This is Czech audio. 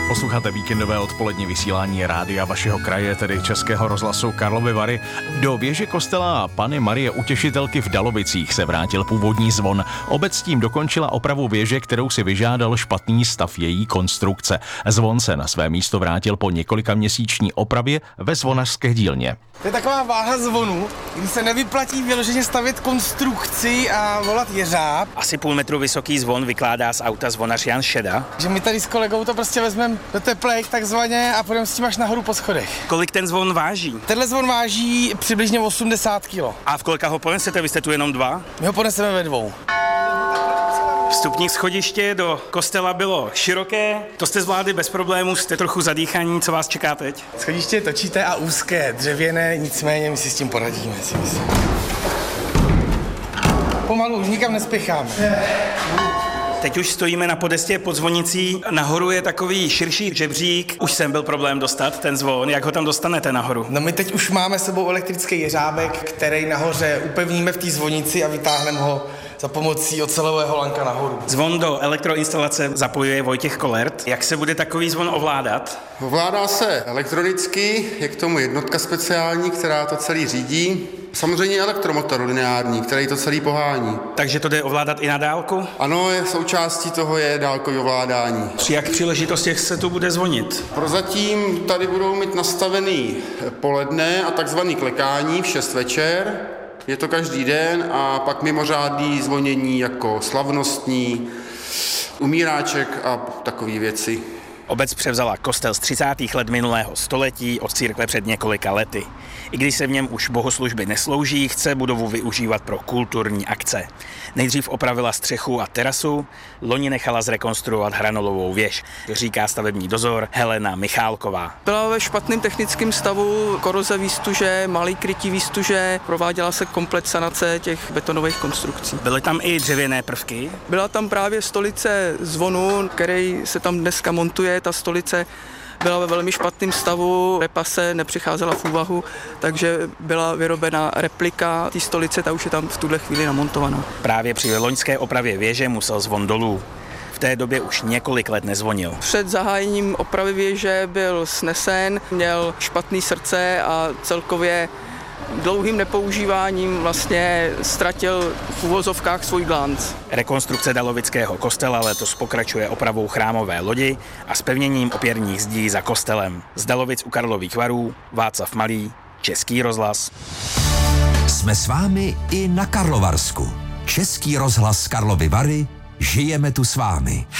Posloucháte víkendové odpolední vysílání rádia vašeho kraje, tedy Českého rozhlasu Karlovy Vary. Do věže kostela Panny Marie Utěšitelky v Dalovicích se vrátil původní zvon. Obec tím dokončila opravu věže, kterou si vyžádal špatný stav její konstrukce. Zvon se na své místo vrátil po několikaměsíční opravě ve zvonařské dílně. To je taková váha zvonu, kdy se nevyplatí vyloženě stavět konstrukci a volat jeřáb. Asi půl metru vysoký zvon vykládá z auta zvonař Jan Šeda. Že my tady s kolegou to prostě vezmeme do teplejch takzvaně a půjdeme s tím až nahoru po schodech. Kolik ten zvon váží? Tenhle zvon váží přibližně 80 kg. A v kolika ho ponesete? Vy jste tu jenom dva? My ho poneseme ve dvou. Vstupní schodiště do kostela bylo široké, to jste zvládli bez problémů, jste trochu zadýchaní, co vás čeká teď? Schodiště je točité a úzké, dřevěné, nicméně my si s tím poradíme. Pomalu, nikam nespěcháme. Teď už stojíme na podestě pod zvonicí, nahoru je takový širší žebřík, už sem byl problém dostat ten zvon, jak ho tam dostanete nahoru? No my teď už máme sebou elektrický jeřábek, který nahoře upevníme v té zvonici a vytáhneme ho za pomocí ocelového lanka nahoru. Zvon do elektroinstalace zapojuje Vojtěch Kolert. Jak se bude takový zvon ovládat? Ovládá se elektronicky, je k tomu jednotka speciální, která to celý řídí. Samozřejmě elektromotor lineární, který to celý pohání. Takže to jde ovládat i na dálku? Ano, součástí toho je dálkový ovládání. Při jak příležitostech se tu bude zvonit? Prozatím tady budou mít nastavený poledne a takzvaný klekání v 6 večer. Je to každý den a pak mimořádný zvonění jako slavnostní, umíráček a takové věci. Obec převzala kostel z 30. let minulého století od církve před několika lety. I když se v něm už bohoslužby neslouží, chce budovu využívat pro kulturní akce. Nejdřív opravila střechu a terasu, loni nechala zrekonstruovat hranolovou věž, říká stavební dozor Helena Michálková. Byla ve špatném technickém stavu, koroze výstuže, malý krytí výstuže, prováděla se komplet sanace těch betonových konstrukcí. Byly tam i dřevěné prvky? Byla tam právě stolice zvonu, který se tam dneska montuje. Ta stolice byla ve velmi špatném stavu, repase nepřicházela v úvahu, takže byla vyrobena replika té stolice, ta už je tam v tuhle chvíli namontovaná. Právě při loňské opravě věže musel zvon dolů. V té době už několik let nezvonil. Před zahájením opravy věže byl snesen, měl špatné srdce a celkově dlouhým nepoužíváním vlastně ztratil v uvozovkách svůj glanc. Rekonstrukce Dalovického kostela letos pokračuje opravou chrámové lodi a zpevněním opěrných zdí za kostelem. Z Dalovic u Karlových Varů Václav Malý, Český rozhlas. Jsme s vámi i na Karlovarsku. Český rozhlas Karlovy Vary, žijeme tu s vámi.